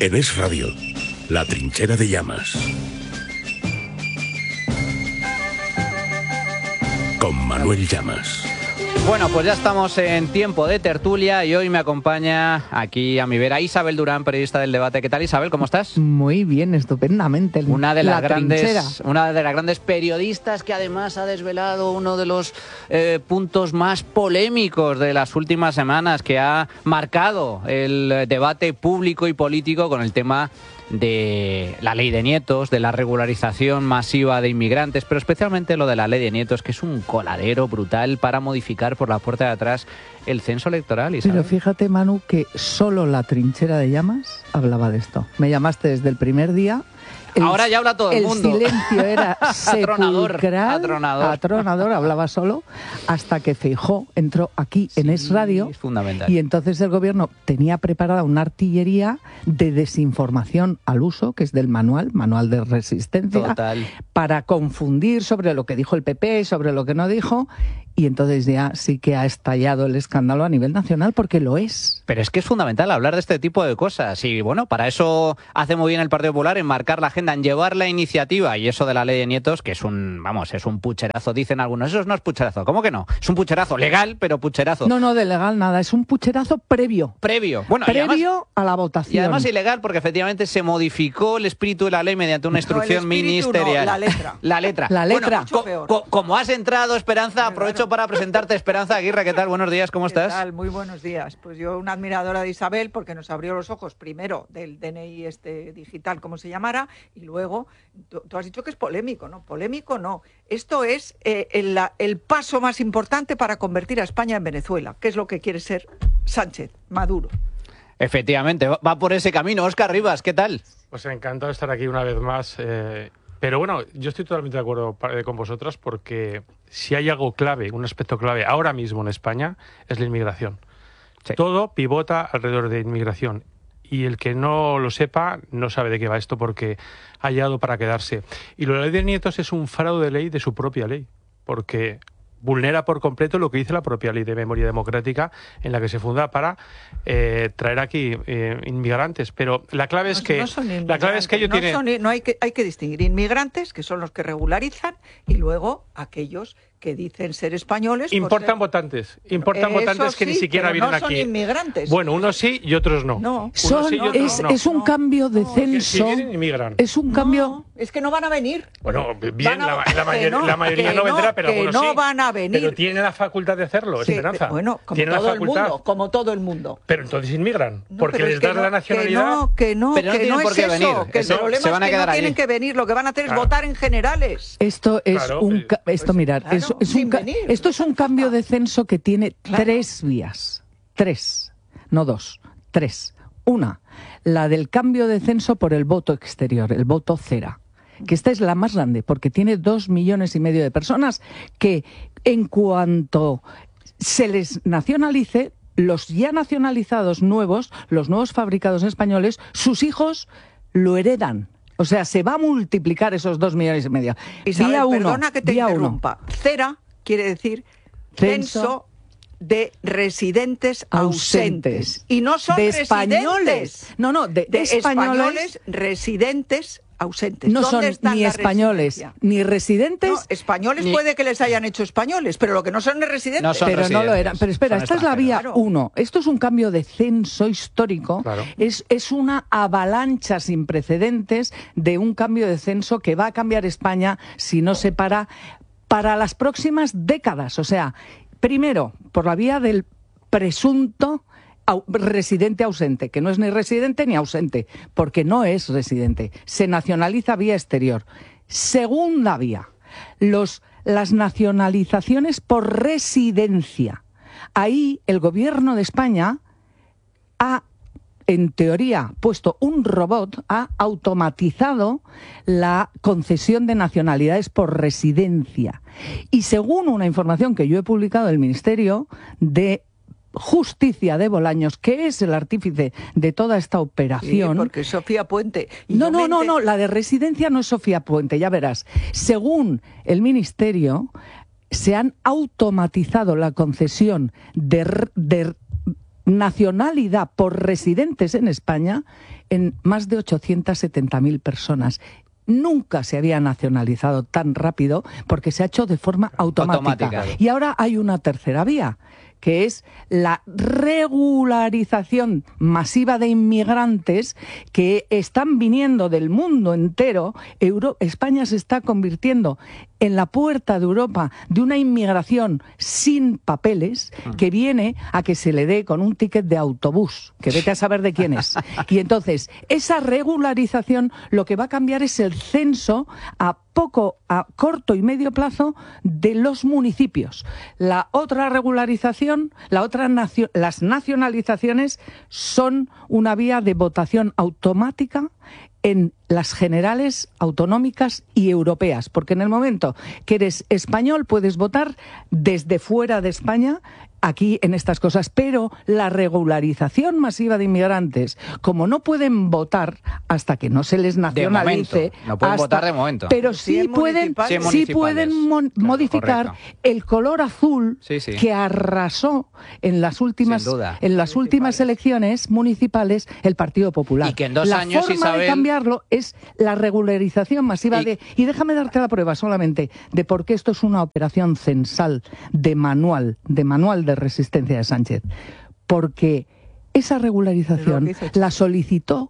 En Es Radio, La Trinchera de Llamas. Con Manuel Llamas. Bueno, pues ya estamos en tiempo de tertulia y hoy me acompaña aquí a mi vera Isabel Durán, periodista del Debate. ¿Qué tal, Isabel? ¿Cómo estás? Muy bien, estupendamente. Una de las grandes periodistas que además ha desvelado uno de los puntos más polémicos de las últimas semanas, que ha marcado el debate público y político con el tema de la ley de nietos, de la regularización masiva de inmigrantes, pero especialmente lo de la ley de nietos, que es un coladero brutal para modificar por la puerta de atrás el censo electoral. ¿Isabel? Pero fíjate, Manu, que solo La Trinchera de Llamas hablaba de esto. Me llamaste desde el primer día. Ahora ya habla todo el mundo. El silencio era sepulcral, atronador, hablaba solo, hasta que Feijóo entró aquí en Es Radio. Es fundamental. Y entonces el gobierno tenía preparada una artillería de desinformación al uso, que es del manual de resistencia, total, para confundir sobre lo que dijo el PP, sobre lo que no dijo. Y entonces ya sí que ha estallado el escándalo a nivel nacional, porque lo es. Pero es que es fundamental hablar de este tipo de cosas. Y bueno, para eso hace muy bien el Partido Popular, en marcar la agenda, en llevar la iniciativa. Y eso de la ley de nietos, que es un pucherazo, dicen algunos. Eso no es pucherazo. ¿Cómo que no? Es un pucherazo legal, pero pucherazo. No, de legal nada. Es un pucherazo previo. Bueno, previo además, a la votación. Y además ilegal, porque efectivamente se modificó el espíritu de la ley mediante una instrucción ministerial. No, la letra. La letra. Bueno, como has entrado, Esperanza, aprovecho para presentarte. Esperanza Aguirre, ¿qué tal? Buenos días, ¿cómo estás? ¿Qué tal? Muy buenos días. Pues yo, una admiradora de Isabel, porque nos abrió los ojos primero del DNI digital, como se llamara, y luego, tú has dicho que es polémico, ¿no? Polémico no. Esto es el paso más importante para convertir a España en Venezuela, que es lo que quiere ser Sánchez, Maduro. Efectivamente, va por ese camino. Óscar Rivas, ¿qué tal? Pues encantado de estar aquí una vez más. Pero bueno, yo estoy totalmente de acuerdo con vosotras, porque si hay algo clave, un aspecto clave ahora mismo en España, es la inmigración. Sí. Todo pivota alrededor de inmigración. Y el que no lo sepa no sabe de qué va esto, porque ha llegado para quedarse. Y la ley de nietos es un fraude de ley de su propia ley, porque vulnera por completo lo que dice la propia Ley de Memoria Democrática, en la que se funda para traer aquí inmigrantes. Pero la clave es que hay que distinguir inmigrantes, que son los que regularizan, y luego aquellos que dicen ser españoles. Importan votantes que ni siquiera vienen aquí. No son inmigrantes. Bueno, unos sí y otros no. Es un cambio de censo. Si vienen, inmigran. Es un cambio. Es que no van a venir. Bueno, bien, la mayoría no vendrá, pero algunos sí. No van a venir. Pero tienen la facultad de hacerlo, sí, Esperanza. Bueno, como todo el mundo. Pero entonces inmigran, porque les dan la nacionalidad. Que no tienen es por qué venir. Que el problema es que no tienen que venir. Lo que van a hacer es votar en generales. Esto es Esto es un cambio de censo que tiene tres vías. Tres, no dos, tres. Una, la del cambio de censo por el voto exterior, el voto cera, que esta es la más grande, porque tiene 2,5 millones de personas que, en cuanto se les nacionalice, los ya nacionalizados nuevos, los nuevos fabricados españoles, sus hijos lo heredan. O sea, se va a multiplicar esos 2,5 millones. Isabel, perdona que te interrumpa. Cera quiere decir censo de residentes ausentes. Y no son de españoles. De españoles residentes ausentes. No son ni españoles ni residentes. No, españoles puede que les hayan hecho españoles, pero lo que no son es residentes. No son pero residentes. No lo eran. Pero espera, esta es la vía 1. Esto es un cambio de censo histórico. Claro. Es una avalancha sin precedentes de un cambio de censo que va a cambiar España si no se para las próximas décadas. O sea, primero, por la vía del presunto residente ausente, que no es ni residente ni ausente, porque no es residente, se nacionaliza vía exterior. Segunda vía, las nacionalizaciones por residencia. Ahí el gobierno de España ha, en teoría, puesto un robot, ha automatizado la concesión de nacionalidades por residencia. Y según una información que yo he publicado del Ministerio de Justicia de Bolaños, que es el artífice de toda esta operación. Sí, porque Sofía Puente. No, la de residencia no es Sofía Puente, ya verás. Según el Ministerio, se han automatizado la concesión de nacionalidad por residentes en España en más de 870.000 personas. Nunca se había nacionalizado tan rápido porque se ha hecho de forma automática. Y ahora hay una tercera vía, que es la regularización masiva de inmigrantes que están viniendo del mundo entero. España se está convirtiendo en la puerta de Europa de una inmigración sin papeles que viene a que se le dé con un ticket de autobús, que vete a saber de quién es. Y entonces, esa regularización lo que va a cambiar es el censo a corto y medio plazo de los municipios. La otra regularización, las nacionalizaciones son una vía de votación automática en las generales, autonómicas y europeas, porque en el momento que eres español puedes votar desde fuera de España aquí en estas cosas, pero la regularización masiva de inmigrantes, como no pueden votar hasta que no se les nacionalice, no pueden votar de momento, pero sí pueden modificar el color azul que arrasó en las últimas elecciones municipales el Partido Popular. Y que en 2 años, la forma de cambiarlo es la regularización masiva y déjame darte la prueba solamente de por qué esto es una operación censal de manual de resistencia de Sánchez, porque esa regularización la solicitó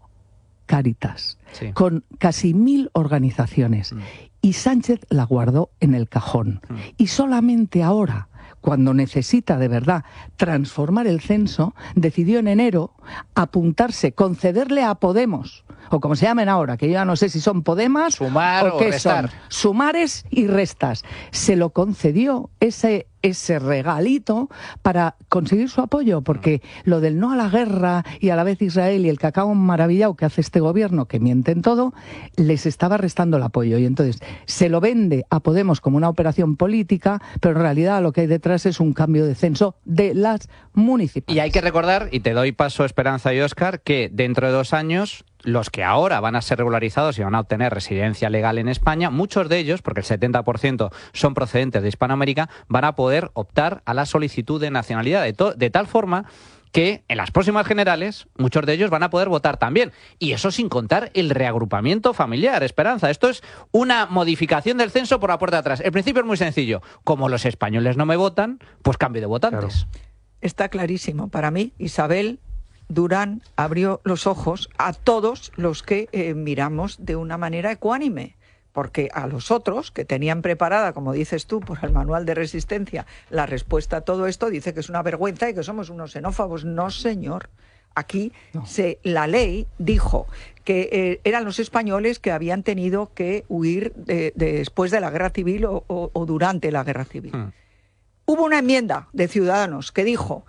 Cáritas con casi 1.000 organizaciones y Sánchez la guardó en el cajón y solamente ahora, cuando necesita de verdad transformar el censo, decidió en enero apuntarse, concederle a Podemos, o como se llamen ahora, que yo ya no sé si son Podemas o qué son, sumares y restas. Se lo concedió ese regalito para conseguir su apoyo, porque lo del no a la guerra y a la vez Israel y el cacao maravillado que hace este gobierno, que miente en todo, les estaba restando el apoyo. Y entonces se lo vende a Podemos como una operación política, pero en realidad lo que hay detrás es un cambio de censo de las municipales. Y hay que recordar, y te doy paso, Esperanza y Óscar, que dentro de 2 años los que ahora van a ser regularizados y van a obtener residencia legal en España, muchos de ellos, porque el 70% son procedentes de Hispanoamérica, van a poder optar a la solicitud de nacionalidad, de tal forma que en las próximas generales muchos de ellos van a poder votar también. Y eso sin contar el reagrupamiento familiar, Esperanza. Esto es una modificación del censo por la puerta de atrás. El principio es muy sencillo. Como los españoles no me votan, pues cambio de votantes. Claro. Está clarísimo. Para mí, Isabel Durán abrió los ojos a todos los que miramos de una manera ecuánime, porque a los otros que tenían preparada, como dices tú, por el manual de resistencia, la respuesta a todo esto, dice que es una vergüenza y que somos unos xenófobos. No, señor. Aquí la ley dijo que eran los españoles que habían tenido que huir después de la guerra civil o durante la guerra civil. Hubo una enmienda de Ciudadanos que dijo...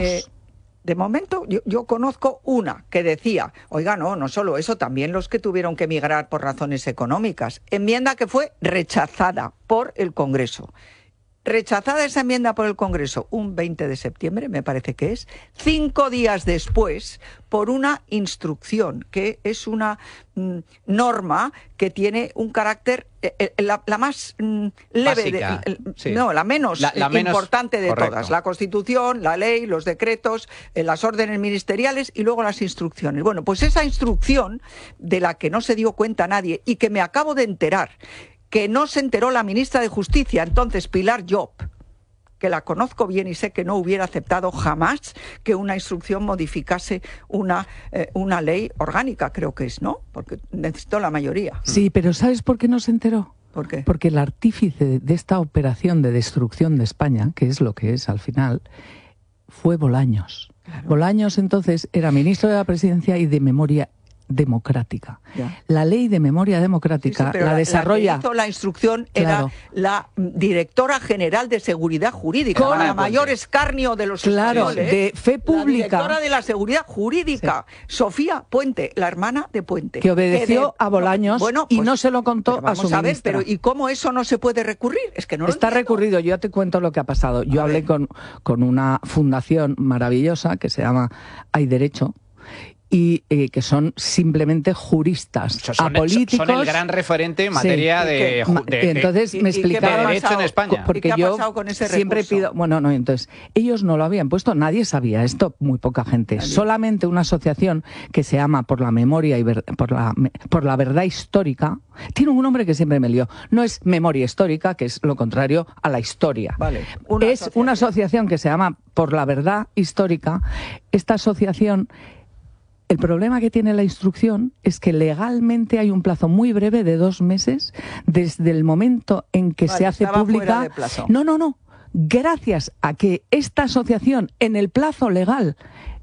De momento, yo conozco una que decía, oiga, no solo eso, también los que tuvieron que emigrar por razones económicas. Enmienda que fue rechazada por el Congreso. Rechazada esa enmienda por el Congreso un 20 de septiembre, me parece que es, 5 días después, por una instrucción, que es una norma que tiene un carácter, la más leve, la menos importante de todas. La Constitución, la ley, los decretos, las órdenes ministeriales y luego las instrucciones. Bueno, pues esa instrucción, de la que no se dio cuenta nadie y que me acabo de enterar, que no se enteró la ministra de Justicia, entonces Pilar Llop, que la conozco bien y sé que no hubiera aceptado jamás que una instrucción modificase una ley orgánica, creo que es, ¿no? Porque necesitó la mayoría. Sí, pero ¿sabes por qué no se enteró? ¿Por qué? Porque el artífice de esta operación de destrucción de España, que es lo que es al final, fue Bolaños. Claro. Bolaños entonces era ministro de la Presidencia y de Memoria Democrática. Ya. La ley de memoria democrática la desarrolla... La que hizo la instrucción era la directora general de Seguridad Jurídica, para mayor escarnio de los españoles. De Fe Pública. La directora de la Seguridad Jurídica, Sofía Puente, la hermana de Puente. Que obedeció a Bolaños y no se lo contó a su ministra. Pero ¿y cómo eso no se puede recurrir? Es que no está recurrido. Yo te cuento lo que ha pasado. Yo hablé con una fundación maravillosa que se llama Hay Derecho, y que son simplemente juristas apolíticos. Son el gran referente en materia entonces me explicaron derecho en España. Porque ¿Y qué ha yo pasado con ese siempre recurso? pido, entonces ellos no lo habían puesto, nadie sabía esto, muy poca gente. Solamente una asociación que se llama Por la Memoria y por la Verdad Histórica, tiene un nombre que siempre me lío. No es memoria histórica, que es lo contrario a la historia. Vale, Una asociación que se llama Por la Verdad Histórica. Esta asociación, el problema que tiene la instrucción es que legalmente hay un plazo muy breve de 2 meses desde el momento en que se hace pública. Fuera de plazo. No. Gracias a que esta asociación en el plazo legal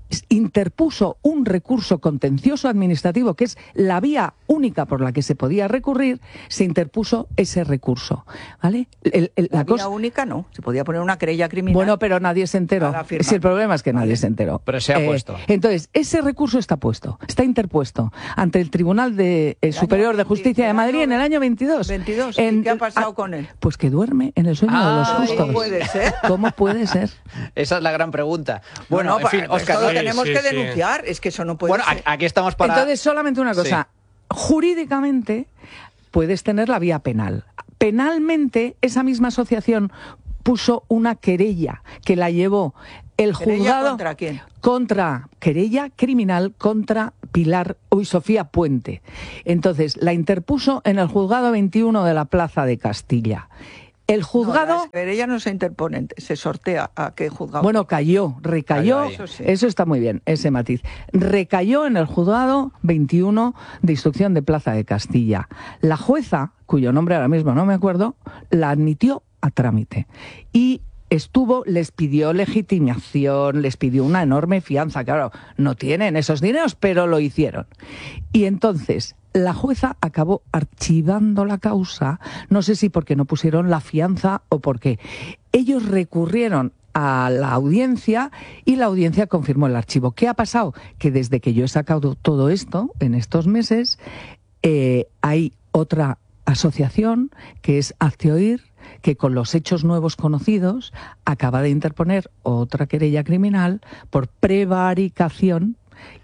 interpuso un recurso contencioso administrativo, que es la vía única por la que se podía recurrir, se interpuso ese recurso, ¿vale? La vía única no, se podía poner una querella criminal. Bueno, pero nadie se enteró. Si el problema es que nadie se enteró. Pero se ha puesto. Entonces, ese recurso está está interpuesto ante el Tribunal Superior de Justicia de Madrid en el año 22. ¿Y qué ha pasado con él? Pues que duerme en el sueño de los justos. ¿Cómo puede ser? ¿Cómo puede ser? Esa es la gran pregunta. Bueno, en fin, Óscar, Óscar, tenemos que denunciar, es que eso no puede ser. Aquí estamos para... Entonces, solamente una cosa. Jurídicamente puedes tener la vía penal. Penalmente, esa misma asociación puso una querella que la llevó el juzgado... ¿Contra quién? Querella criminal contra Sofía Puente. Entonces, la interpuso en el juzgado 21 de la Plaza de Castilla. El juzgado... No, la querella no se interpone, se sortea a qué juzgado. Bueno, recayó, eso está muy bien, ese matiz. Recayó en el juzgado 21 de instrucción de Plaza de Castilla. La jueza, cuyo nombre ahora mismo no me acuerdo, la admitió a trámite. Y les pidió legitimación, les pidió una enorme fianza. Claro, no tienen esos dineros, pero lo hicieron. Y entonces... la jueza acabó archivando la causa, no sé si porque no pusieron la fianza o porque ellos recurrieron a la audiencia y la audiencia confirmó el archivo. ¿Qué ha pasado? Que desde que yo he sacado todo esto, en estos meses, hay otra asociación que es Hazte Oír, que con los hechos nuevos conocidos acaba de interponer otra querella criminal por prevaricación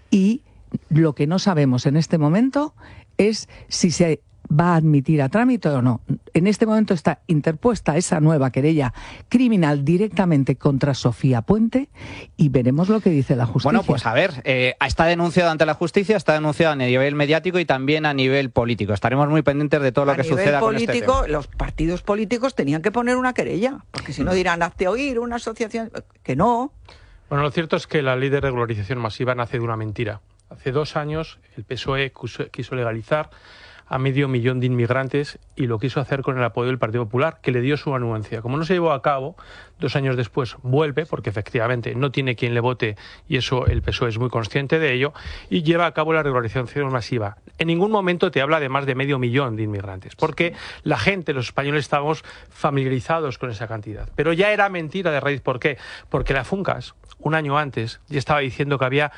y lo que no sabemos en este momento es si se va a admitir a trámite o no. En este momento está interpuesta esa nueva querella criminal directamente contra Sofía Puente y veremos lo que dice la justicia. Bueno, pues a ver, está denunciado ante la justicia, está denunciado a nivel mediático y también a nivel político. Estaremos muy pendientes de todo lo que suceda con este tema. Los partidos políticos tenían que poner una querella, porque si no dirán, hazte oír, una asociación... Que no. Bueno, lo cierto es que la ley de regularización masiva nace de una mentira. Hace 2 años el PSOE quiso legalizar a 500.000 de inmigrantes y lo quiso hacer con el apoyo del Partido Popular, que le dio su anuencia. Como no se llevó a cabo, 2 años después vuelve, porque efectivamente no tiene quien le vote y eso el PSOE es muy consciente de ello, y lleva a cabo la regularización masiva. En ningún momento te habla de más de 500.000 de inmigrantes, porque la gente, los españoles, estábamos familiarizados con esa cantidad. Pero ya era mentira de raíz. ¿Por qué? Porque la FUNCAS, 1 año antes, ya estaba diciendo que había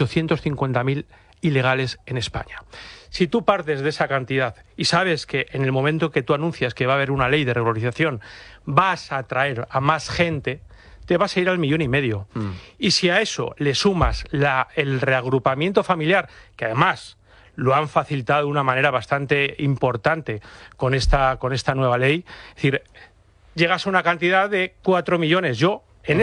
850.000 ilegales en España. Si tú partes de esa cantidad y sabes que en el momento que tú anuncias que va a haber una ley de regularización vas a atraer a más gente, te vas a ir al 1,5 millones. Y si a eso le sumas el reagrupamiento familiar, que además lo han facilitado de una manera bastante importante con esta nueva ley, es decir, llegas a una cantidad de 4 millones. En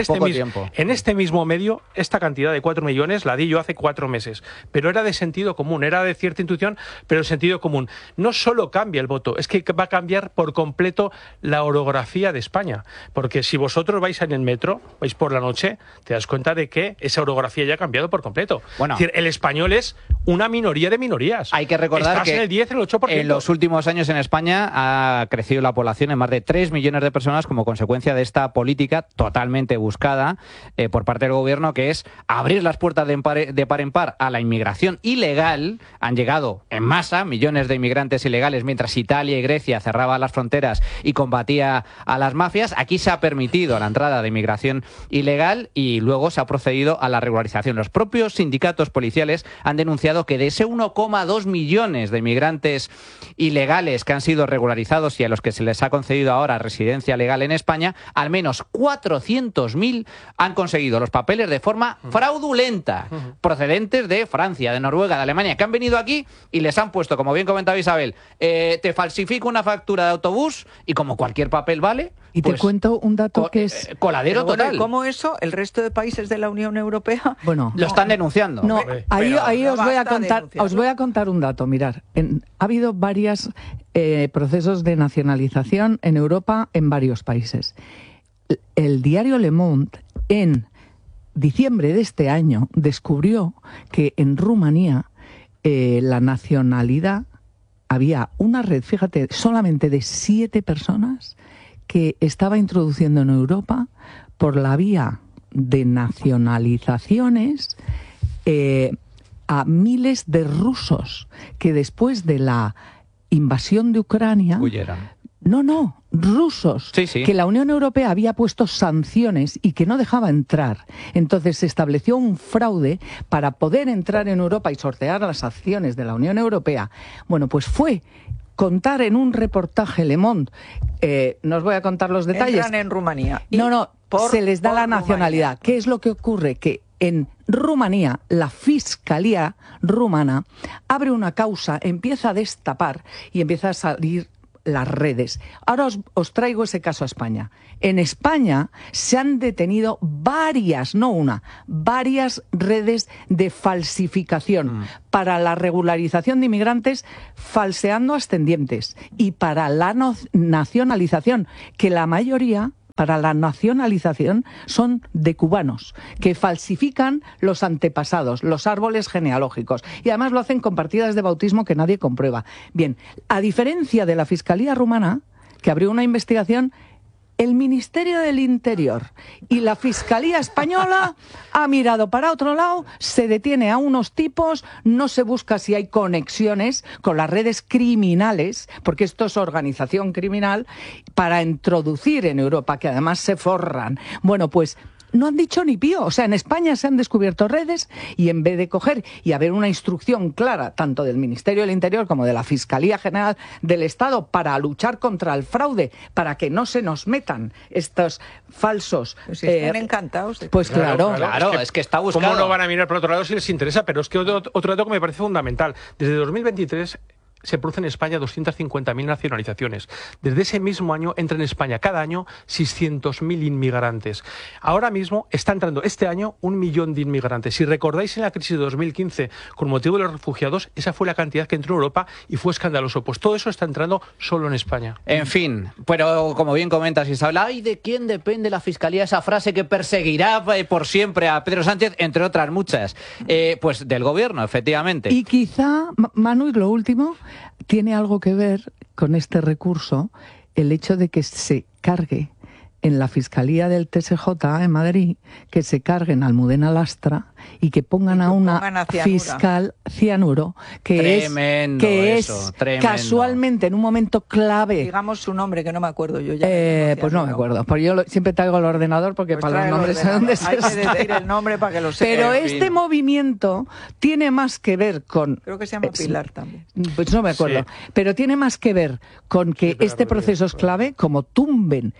este mismo medio, esta cantidad de 4 millones la di yo hace 4 meses. Pero era de sentido común, era de cierta intuición, pero de sentido común. No solo cambia el voto, es que va a cambiar por completo la orografía de España. Porque si vosotros vais en el metro, vais por la noche, te das cuenta de que esa orografía ya ha cambiado por completo. Bueno, es decir, el español es una minoría de minorías. Hay que recordar que en el 10, el 8%. En los últimos años en España ha crecido la población en más de 3 millones de personas como consecuencia de esta política totalmente buscada por parte del gobierno, que es abrir las puertas de par en par a la inmigración ilegal. Han llegado en masa millones de inmigrantes ilegales mientras Italia y Grecia cerraban las fronteras y combatía a las mafias. Aquí se ha permitido la entrada de inmigración ilegal y luego se ha procedido a la regularización. Los propios sindicatos policiales han denunciado denunciado que de ese 1,2 millones de inmigrantes ilegales que han sido regularizados y a los que se les ha concedido ahora residencia legal en España, al menos 400.000 han conseguido los papeles de forma fraudulenta, procedentes de Francia, de Noruega, de Alemania, que han venido aquí y les han puesto, como bien comentaba Isabel, te falsifico una factura de autobús y como cualquier papel vale... Y te cuento un dato que es... Coladero total. ¿Cómo eso? ¿El resto de países de la Unión Europea? Bueno, lo están denunciando. No, ahí no os voy a basta contar, denunciarlo. os voy a contar un dato. Mirar, ha habido varios procesos de nacionalización en Europa en varios países. El diario Le Monde, en diciembre de este año, descubrió que en Rumanía la nacionalidad, había una red, fíjate, solamente de 7 personas que estaba introduciendo en Europa por la vía de nacionalizaciones a miles de rusos que después de la invasión de Ucrania... Huyeron. No, rusos, Sí. que la Unión Europea había puesto sanciones y que no dejaba entrar. Entonces se estableció un fraude para poder entrar en Europa y sortear las acciones de la Unión Europea. Bueno, pues fue contar en un reportaje Le Monde, no os voy a contar los detalles. Entran en Rumanía. Y No, se les da por la nacionalidad. Rumanía. ¿Qué es lo que ocurre? Que en Rumanía, la Fiscalía rumana abre una causa, empieza a destapar y empieza a salir las redes. Ahora os traigo ese caso a España. En España se han detenido varias, no una, varias redes de falsificación para la regularización de inmigrantes falseando ascendientes y para la nacionalización, que la mayoría... para la nacionalización son de cubanos, que falsifican los antepasados, los árboles genealógicos, y además lo hacen con partidas de bautismo que nadie comprueba. Bien, a diferencia de la Fiscalía rumana, que abrió una investigación, el Ministerio del Interior y la Fiscalía española ha mirado para otro lado, se detiene a unos tipos, no se busca si hay conexiones con las redes criminales, porque esto es organización criminal, para introducir en Europa, que además se forran. Bueno, pues no han dicho ni pío. O sea, en España se han descubierto redes y en vez de coger y haber una instrucción clara, tanto del Ministerio del Interior como de la Fiscalía General del Estado, para luchar contra el fraude, para que no se nos metan estos falsos... Pues si están encantados. Pues claro. Es que está buscado. ¿Cómo no van a mirar por otro lado si les interesa? Pero es que otro dato que me parece fundamental. Desde 2023... se producen en España 250.000 nacionalizaciones. Desde ese mismo año entran en España cada año 600.000 inmigrantes. Ahora mismo está entrando este año 1 millón de inmigrantes. Si recordáis en la crisis de 2015, con motivo de los refugiados, esa fue la cantidad que entró en Europa y fue escandaloso. Pues todo eso está entrando solo en España. En fin, pero como bien comentas, Isabel, ¿ay de quién depende la Fiscalía? Esa frase que perseguirá por siempre a Pedro Sánchez, entre otras muchas. Pues del Gobierno, efectivamente. Y quizá, Manu, y lo último, tiene algo que ver con este recurso el hecho de que se cargue en la Fiscalía del TSJ en Madrid, que se carguen a Almudena Lastra y que pongan a una fiscal cianuro, que es casualmente en un momento clave. Digamos su nombre, que no me acuerdo yo ya. Pues no me acuerdo, porque yo siempre traigo el ordenador porque Pues para los nombres sé dónde hay que decir el nombre para que lo sepa. Pero este movimiento tiene más que ver con... Creo que se llama Pilar también. Pues no me acuerdo. Sí. Pero tiene más que ver con que este proceso es clave, como tumben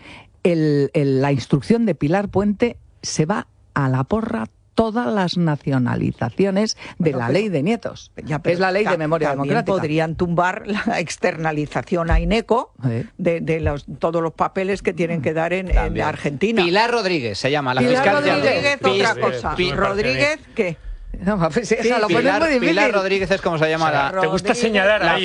la instrucción de Pilar Puente, se va a la porra todas las nacionalizaciones de la ley de nietos. Es la ley de memoria democrática. Podrían tumbar la externalización a INECO de todos los papeles que tienen que dar en Argentina. Pilar Rodríguez se llama, la Pilar fiscal. Rodríguez, otra cosa. ¿Rodríguez qué? No, pues esa lo pones muy difícil. Pilar Rodríguez es como se llama Te gusta señalar la ahí.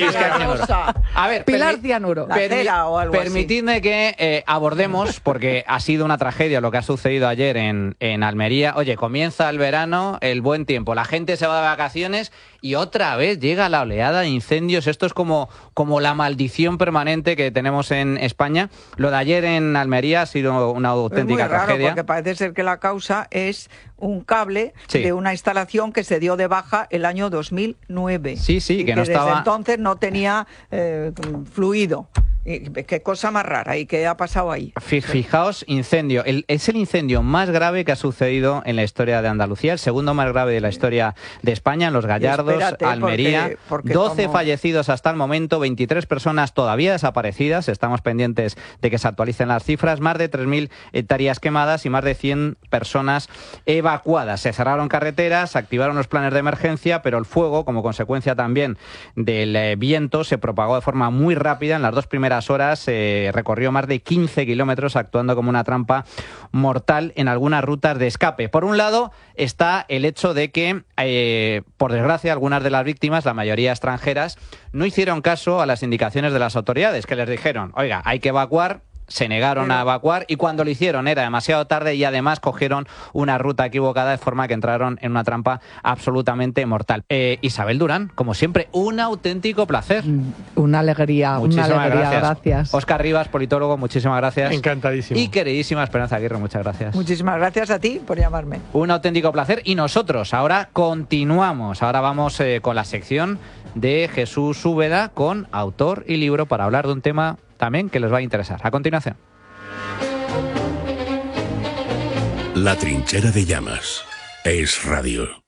A ver, Pilar Cianuro. Permitidme que abordemos, porque ha sido una tragedia lo que ha sucedido ayer en Almería. Oye, comienza el verano, el buen tiempo, la gente se va de vacaciones y otra vez llega la oleada de incendios. Esto es como la maldición permanente que tenemos en España. Lo de ayer en Almería ha sido una auténtica es muy raro, tragedia. Porque parece ser que la causa es un cable de una instalación que se dio de baja el año 2009. Sí, que no desde estaba... entonces no tenía fluido. Qué cosa más rara. ¿Y qué ha pasado ahí? Fijaos, incendio. Es el incendio más grave que ha sucedido en la historia de Andalucía, el segundo más grave de la historia de España, en Los Gallardos, espérate, Almería. porque 12 fallecidos hasta el momento, 23 personas todavía desaparecidas. Estamos pendientes de que se actualicen las cifras. Más de 3.000 hectáreas quemadas y más de 100 personas evacuadas. Se cerraron carreteras, se activaron los planes de emergencia, pero el fuego, como consecuencia también del viento, se propagó de forma muy rápida. En las 2 primeras horas recorrió más de 15 kilómetros, actuando como una trampa mortal en algunas rutas de escape. Por un lado está el hecho de que, por desgracia, algunas de las víctimas, la mayoría extranjeras, no hicieron caso a las indicaciones de las autoridades, que les dijeron, oiga, hay que evacuar. Se negaron a evacuar y cuando lo hicieron era demasiado tarde y además cogieron una ruta equivocada, de forma que entraron en una trampa absolutamente mortal. Isabel Durán, como siempre, un auténtico placer. Una alegría, gracias. Óscar Rivas, politólogo, muchísimas gracias. Encantadísimo. Y queridísima Esperanza Aguirre, muchas gracias. Muchísimas gracias a ti por llamarme. Un auténtico placer. Y nosotros ahora continuamos. Ahora vamos con la sección de Jesús Úbeda, con autor y libro, para hablar de un tema también que les va a interesar. A continuación. La Trinchera de Llamas. Es Radio.